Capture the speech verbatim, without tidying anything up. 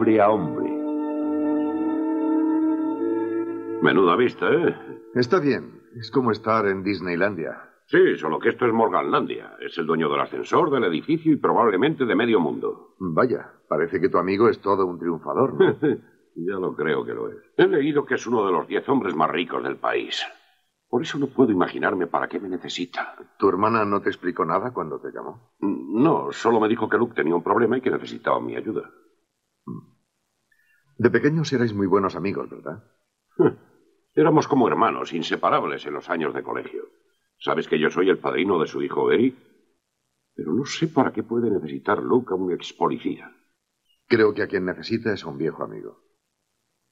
hombre a hombre. Menuda vista, ¿eh? Está bien. Es como estar en Disneylandia. Sí, solo que esto es Morganlandia. Es el dueño del ascensor, del edificio y probablemente de medio mundo. Vaya, parece que tu amigo es todo un triunfador, ¿no? Ya lo creo que lo es. He leído que es uno de los diez hombres más ricos del país. Por eso no puedo imaginarme para qué me necesita. ¿Tu hermana no te explicó nada cuando te llamó? No, solo me dijo que Luke tenía un problema y que necesitaba mi ayuda. De pequeños erais muy buenos amigos, ¿verdad? Éramos como hermanos, inseparables en los años de colegio. ¿Sabes que yo soy el padrino de su hijo Eric? Pero no sé para qué puede necesitar Luke a un ex policía. Creo que a quien necesita es a un viejo amigo.